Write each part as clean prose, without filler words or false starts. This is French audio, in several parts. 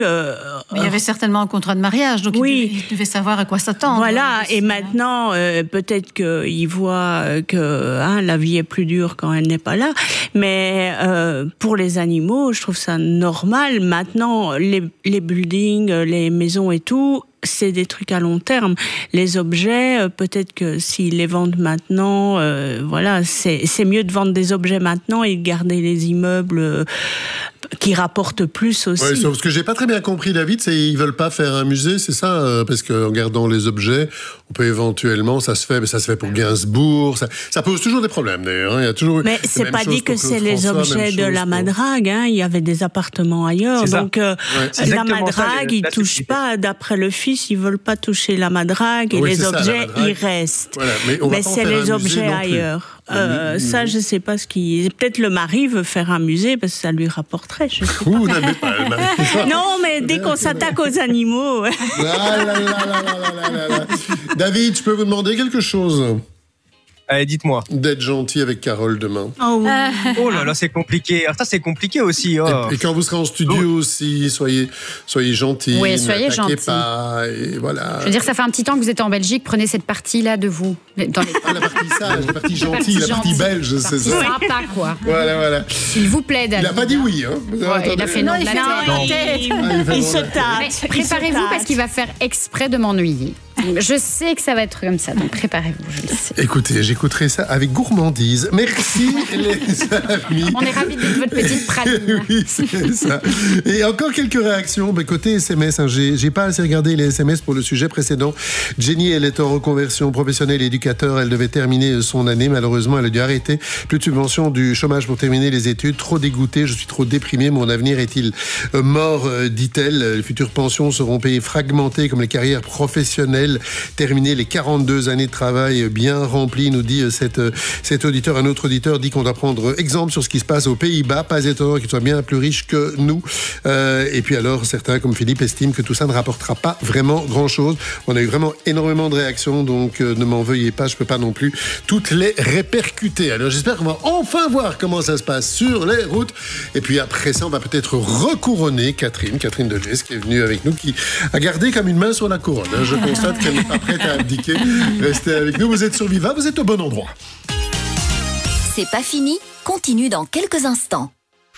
Mais il y avait certainement un contrat de mariage, donc oui. il devait savoir à quoi s'attendre. Voilà, et maintenant, peut-être qu'il voit que la vie est plus dure quand elle n'est pas là, mais pour les animaux, je trouve ça normal. Maintenant, les buildings, les maisons et tout, c'est des trucs à long terme. Les objets, peut-être que s'ils les vendent maintenant, voilà, c'est mieux de vendre des objets maintenant et de garder les immeubles qui rapportent plus aussi. Ouais, sauf ce que j'ai pas très bien compris, David, c'est qu'ils veulent pas faire un musée, c'est ça, parce qu'en gardant les objets, on peut éventuellement, ça se fait pour Gainsbourg, ça pose toujours des problèmes d'ailleurs. Il y a toujours. Mais c'est pas dit que c'est les objets de la Madrague. Il y avait des appartements ailleurs, donc la Madrague, ils touchent pas. D'après le fils, ils veulent pas toucher la Madrague et les objets, ils restent. Voilà, mais c'est les objets ailleurs. Ça, je sais pas ce qui. Peut-être le mari veut faire un musée parce que ça lui rapporterait. Je sais pas. Non, mais dès qu'on s'attaque aux animaux. David, je peux vous demander quelque chose? Allez, dites-moi. D'être gentil avec Carole demain. Oh là là, c'est compliqué. Alors ça, c'est compliqué aussi. Et quand vous serez en studio aussi, soyez gentils. Oui, soyez gentils. Pas, et voilà. Je veux dire, ça fait un petit temps que vous êtes en Belgique. Prenez cette partie-là de vous. Dans les... la partie sage, la partie gentille, la partie belge, c'est ça. Sympa, quoi. Voilà. S'il vous plaît, David. Il n'a pas dit oui, hein. Ouais, il a fait non de la tête. Il se tâte. Préparez-vous parce qu'il va faire exprès de m'ennuyer. Je sais que ça va être comme ça, donc préparez-vous, je le sais. Écoutez, j'écouterai ça avec gourmandise. Merci les amis. On est ravis de votre petite praline. Oui, c'est ça. Et encore quelques réactions. Côté SMS, j'ai pas assez regardé les SMS pour le sujet précédent. Jenny, elle est en reconversion professionnelle éducateur. Elle devait terminer son année. Malheureusement, elle a dû arrêter. Plus de subvention du chômage pour terminer les études. Trop dégoûtée, je suis trop déprimée. Mon avenir est-il mort, dit-elle. Les futures pensions seront payées fragmentées comme les carrières professionnelles. Terminer les 42 années de travail bien remplies, nous dit cet auditeur. Un autre auditeur dit qu'on doit prendre exemple sur ce qui se passe aux Pays-Bas. Pas étonnant qu'ils soient bien plus riches que nous. Et puis alors, certains, comme Philippe, estiment que tout ça ne rapportera pas vraiment grand-chose. On a eu vraiment énormément de réactions, donc ne m'en veuillez pas, je ne peux pas non plus toutes les répercuter. Alors j'espère qu'on va enfin voir comment ça se passe sur les routes. Et puis après ça, on va peut-être recouronner Catherine Delges, qui est venue avec nous, qui a gardé comme une main sur la couronne. Je constate qu'elle n'est pas prête à abdiquer. Restez avec nous, vous êtes sur Viva, vous êtes au bon endroit. C'est pas fini, continue dans quelques instants.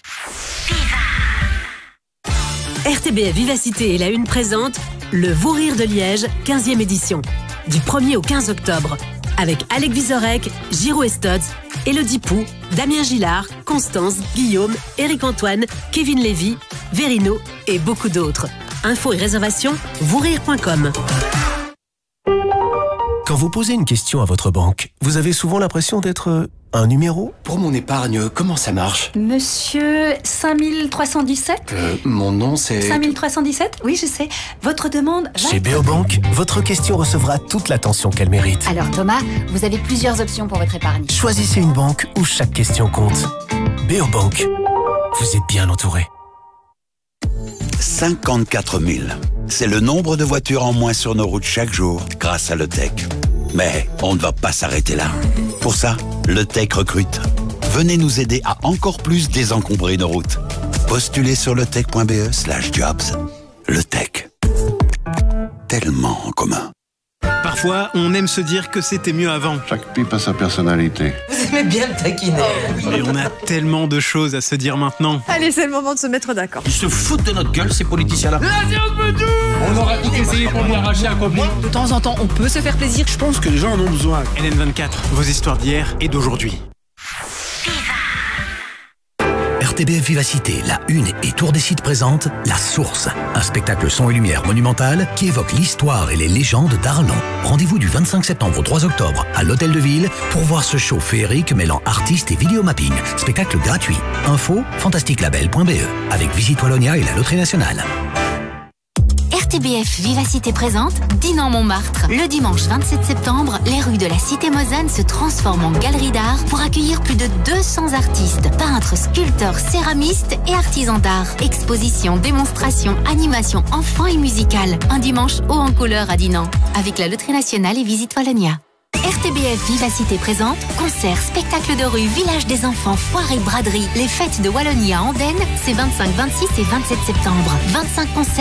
RTBF Vivacité et la Une présente le Vous Rire de Liège, 15e édition. Du 1er au 15 octobre. Avec Alec Vizorek, Giro Estotz, Élodie Pou, Damien Gillard, Constance, Guillaume, Éric Antoine, Kevin Lévy, Verino et beaucoup d'autres. Infos et réservations, vousrire.com. Quand vous posez une question à votre banque, vous avez souvent l'impression d'être un numéro. Pour mon épargne, comment ça marche? Monsieur 5317 Mon nom c'est... 5317 Oui, je sais. Votre demande... Chez Beobank, votre question recevra toute l'attention qu'elle mérite. Alors Thomas, vous avez plusieurs options pour votre épargne. Choisissez une banque où chaque question compte. Beobank, vous êtes bien entouré. 54 000. C'est le nombre de voitures en moins sur nos routes chaque jour grâce à LeTech. Mais on ne va pas s'arrêter là. Pour ça, LeTech recrute. Venez nous aider à encore plus désencombrer nos routes. Postulez sur letech.be/jobs. LeTech. Tellement en commun. Parfois, on aime se dire que c'était mieux avant. Chaque pipe a sa personnalité. Vous aimez bien le taquiner. Mais on a tellement de choses à se dire maintenant. Allez, c'est le moment de se mettre d'accord. Ils se foutent de notre gueule, ces politiciens-là. On aura tout essayé pour lui arracher un copain. De temps en temps, on peut se faire plaisir. Je pense que les gens en ont besoin. LN24, vos histoires d'hier et d'aujourd'hui. RTBF Vivacité, la Une et Tour des Sites présente La Source, un spectacle son et lumière monumental qui évoque l'histoire et les légendes d'Arlon. Rendez-vous du 25 septembre au 3 octobre à l'Hôtel de Ville pour voir ce show féerique mêlant artistes et vidéomapping. Spectacle gratuit. Info fantasticlabel.be avec Visite Wallonia et la Loterie Nationale. RTBF Vivacité présente Dinan Montmartre. Le dimanche 27 septembre, les rues de la Cité Mosane se transforment en galerie d'art pour accueillir plus de 200 artistes, peintres, sculpteurs, céramistes et artisans d'art. Exposition, démonstration, animation, enfants et musicale. Un dimanche haut en couleur à Dinan, avec la Loterie Nationale et Visite Wallonia. RTBF Vivacité présente concert, spectacle de rue, village des enfants, foire et braderie. Les fêtes de Wallonie à Andenne, c'est 25, 26 et 27 septembre. 25 concerts